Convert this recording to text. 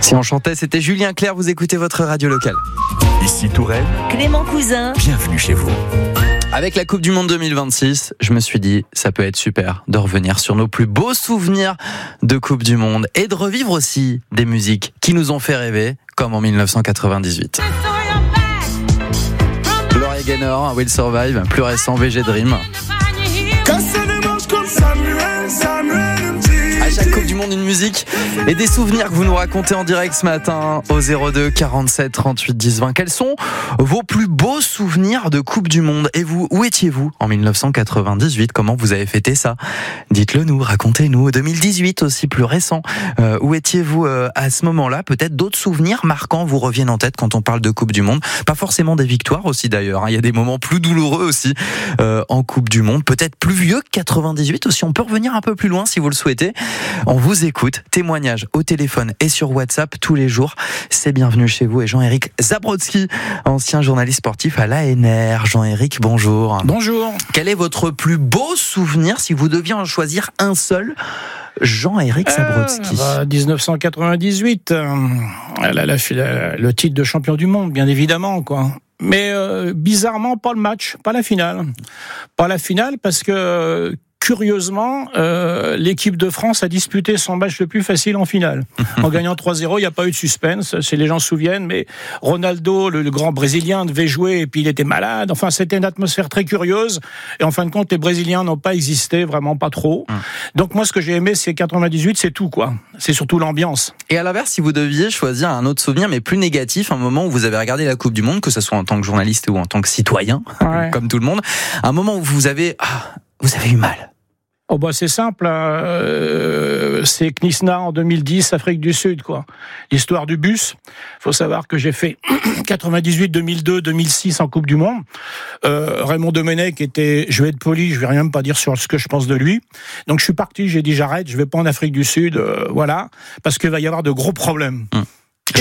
Si on chantait, c'était Julien Clerc, vous écoutez votre radio locale. Ici Touraine, Clément Cousin. bienvenue chez vous. Avec la Coupe du Monde 2026, je me suis dit, ça peut être super de revenir sur nos plus beaux souvenirs de Coupe du Monde et de revivre aussi des musiques qui nous ont fait rêver, comme en 1998. Gloria Gaynor, Will Survive, plus récent VG Dream. À chaque Coupe du Monde, une musique et des souvenirs que vous nous racontez en direct ce matin au 02 47 38 10 20. Quels sont vos plus beaux souvenirs de Coupe du Monde? Et vous, où étiez-vous en 1998? Comment vous avez fêté ça? Dites-le nous, racontez-nous. 2018 aussi, plus récent. Où étiez-vous à ce moment-là? Peut-être d'autres souvenirs marquants vous reviennent en tête quand on parle de Coupe du Monde. Pas forcément des victoires aussi d'ailleurs. Il y a des moments plus douloureux aussi en Coupe du Monde. Peut-être plus vieux que 98 aussi. On peut revenir un peu plus loin si vous le souhaitez. On vous écoute, témoignages au téléphone et sur WhatsApp tous les jours. C'est bienvenu chez vous et Jean-Éric Zabrodsky, ancien journaliste sportif à l'ANR. Jean-Éric, bonjour. Bonjour. Quel est votre plus beau souvenir si vous deviez en choisir un seul? Jean-Éric Zabrodsky. 1998, le titre de champion du monde, bien évidemment, quoi. Mais bizarrement, pas le match, pas la finale. Pas la finale parce que curieusement, l'équipe de France a disputé son match le plus facile en finale. En gagnant 3-0, il n'y a pas eu de suspense. Les gens se souviennent, mais Ronaldo, le grand Brésilien, devait jouer et puis il était malade. Enfin, c'était une atmosphère très curieuse. Et en fin de compte, les Brésiliens n'ont pas existé, vraiment pas trop. Donc moi, ce que j'ai aimé, c'est 98, c'est tout, quoi. C'est surtout l'ambiance. Et à l'inverse, si vous deviez choisir un autre souvenir, mais plus négatif, un moment où vous avez regardé la Coupe du Monde, que ce soit en tant que journaliste ou en tant que citoyen, comme tout le monde, un moment où vous avez eu mal. Oh bah c'est simple, c'est Knysna en 2010, Afrique du Sud, quoi. L'histoire du bus. Faut savoir que j'ai fait 98, 2002, 2006 en Coupe du Monde. Raymond Domenech était, je vais être poli, je vais rien pas dire sur ce que je pense de lui. Donc je suis parti, j'ai dit j'arrête, je vais pas en Afrique du Sud, voilà, parce qu'il va y avoir de gros problèmes.